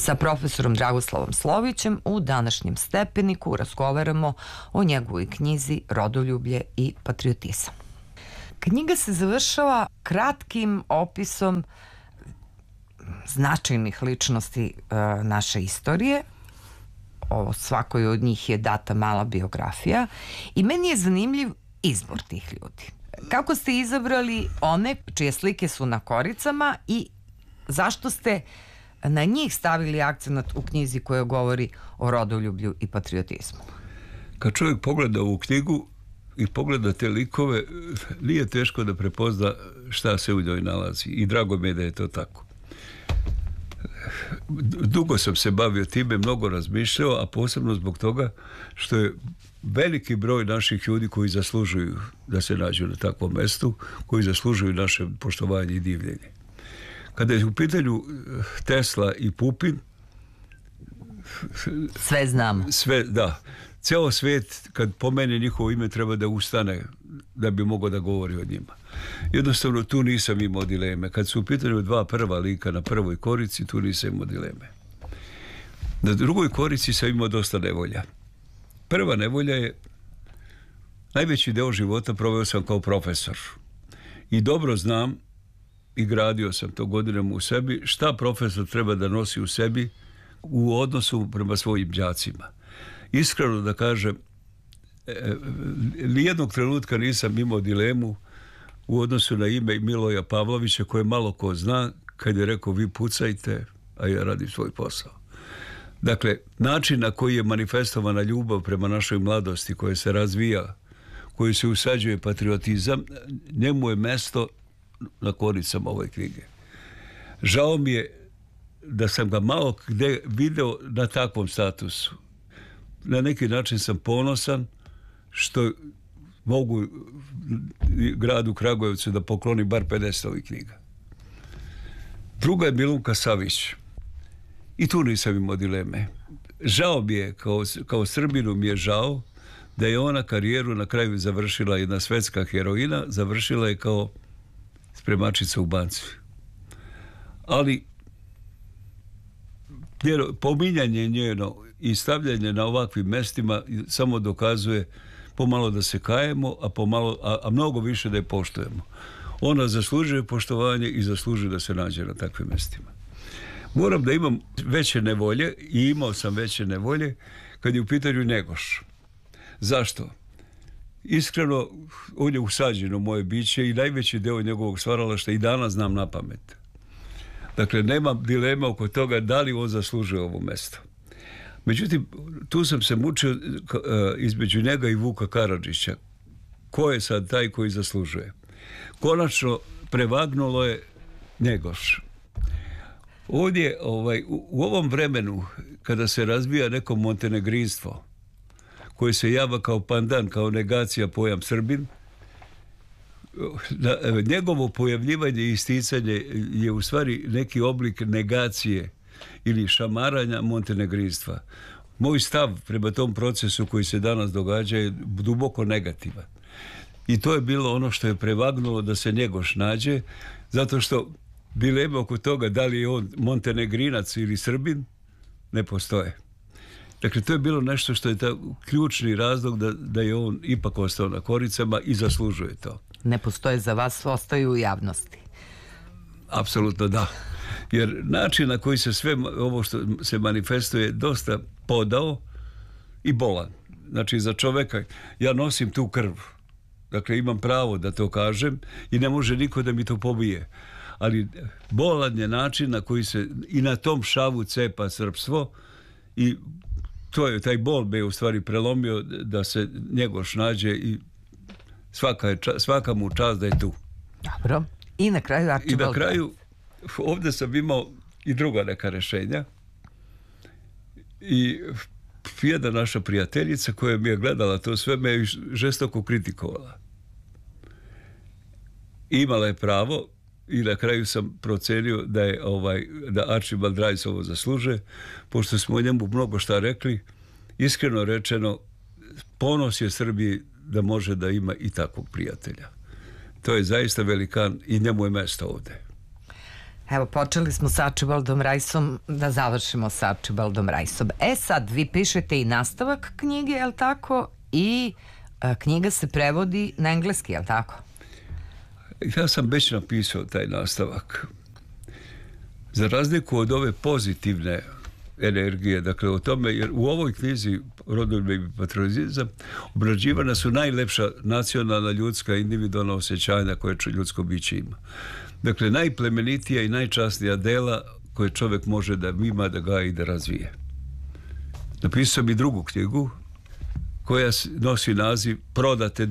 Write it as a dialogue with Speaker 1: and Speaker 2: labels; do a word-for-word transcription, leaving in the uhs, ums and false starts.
Speaker 1: Sa profesorom Dragoslavom Slovićem u današnjem Stepeniku razgovaramo o njegovoj knjizi Rodoljublje i patriotizam. Knjiga se završava kratkim opisom značajnih ličnosti e, naše istorije. O svakoj od njih je data mala biografija i meni je zanimljiv izbor tih ljudi. Kako ste izabrali one čije slike su na koricama i zašto ste na njih stavili akcenat u knjizi koja govori o rodoljublju i patriotizmu?
Speaker 2: Kad čovjek pogleda ovu knjigu i pogleda te likove, nije teško da prepozna šta se u njoj nalazi. I drago mi je da je to tako. Dugo sam se bavio time, mnogo razmišljao, a posebno zbog toga što je veliki broj naših ljudi koji zaslužuju da se nađu na takvom mestu, koji zaslužuju naše poštovanje i divljenje. Kada je u pitanju Tesla i Pupin,
Speaker 1: sve znamo.
Speaker 2: Sve, da. Ceo svijet, kad pomene njihovo ime, treba da ustane da bi mogao da govori o njima. Jednostavno, tu nisam imao dileme. Kad su u pitanju dva prva lika na prvoj korici, tu nisam imao dileme. Na drugoj korici sam imao dosta nevolja. Prva nevolja je, najveći deo života proveo sam kao profesor. I dobro znam, i gradio sam to godinama u sebi, šta profesor treba da nosi u sebi u odnosu prema svojim đacima. Iskreno da kažem, nijednog trenutka nisam imao dilemu u odnosu na ime Miloja Pavlovića, koje malo ko zna, kad je rekao vi pucajte, a ja radim svoj posao. Dakle, način na koji je manifestovana ljubav prema našoj mladosti, koja se razvija, koji se usađuje patriotizam, njemu je mesto na koricama ove knjige. Žao mi je da sam ga malo gde video na takvom statusu. Na neki način sam ponosan što mogu gradu Kragujevcu da pokloni bar pedeset ovih knjiga. Druga je Milunka Savić. I tu nisam imao dileme. Žao mi je, kao, kao Srbinu mi je žao da je ona karijeru na kraju završila, jedna svetska heroina, završila je kao spremačica u banci. Ali njeno, pominjanje njeno i stavljanje na ovakvim mestima samo dokazuje pomalo da se kajemo, a, pomalo, a, a mnogo više da je poštujemo. Ona zaslužuje poštovanje i zaslužuje da se nađe na takvim mestima. Moram da imam veće nevolje i imao sam veće nevolje kad je u pitanju Njegoš. Zašto? Iskreno, on je usađen u moje biće i najveći deo njegovog stvaralaštva i danas znam na pamet. Dakle, nema dilema oko toga da li on zaslužuje ovo mesto. Međutim, tu sam se mučio između njega i Vuka Karadžića. Ko je sad taj koji zaslužuje? Konačno prevagnulo je Njegoš. Ovdje, ovaj, u, u ovom vremenu, kada se razvija neko montenegrinstvo, koje se java kao pandan, kao negacija pojam Srbin, da, njegovo pojavljivanje i isticanje je u stvari neki oblik negacije ili šamaranja montenegrinstva. Moj stav prema tom procesu koji se danas događa je duboko negativan. I to je bilo ono što je prevagnulo da se Njegoš nađe, zato što dileme oko toga da li je on montenegrinac ili Srbin ne postoje. Dakle, to je bilo nešto što je ta ključni razlog da, da je on ipak ostao na koricama i zaslužuje to.
Speaker 1: Ne postoje za vas, ostaju u javnosti.
Speaker 2: Apsolutno da. Jer način na koji se sve ovo što se manifestuje dosta podao i bolan. Znači, za čoveka, ja nosim tu krv. Dakle, imam pravo da to kažem i ne može niko da mi to pobije. Ali bolan je način na koji se i na tom šavu cepa srpstvo i to je, taj bol me je u stvari prelomio da se Njegoš nađe i svaka, je, svaka mu čast da je tu.
Speaker 1: Dobro. I na kraju Arčibald.
Speaker 2: I na kraju ovdje sam imao i druga neka rešenja. I jedna naša prijateljica koja mi je gledala to sve me je žestoko kritikovala. Imala je pravo i na kraju sam procenio da je ovaj da Arčibald Rajs ovo zaslužuje, pošto smo o njemu mnogo šta rekli. Iskreno rečeno, ponos je Srbiji da može da ima i takvog prijatelja. To je zaista velikan i njemu je mesto ovdje.
Speaker 1: Evo, počeli smo sa Archibaldom Riceom, da završimo sa Archibaldom Riceom. E sad, vi pišete i nastavak knjige, je li tako? I a, knjiga se prevodi na engleski, je li tako?
Speaker 2: Ja sam već napisao taj nastavak. Za razliku od ove pozitivne energije, dakle o tome, jer u ovoj knjizi Rodoljublje i patriotizam obrađivana su najlepša nacionalna, ljudska, individualna osjećanja koje ljudsko biće ima. Dakle, najplemenitija i najčasnija dela koje čovjek može da ima, da gaji i da razvije. Napisao sam i drugu knjigu koja nosi naziv Prodate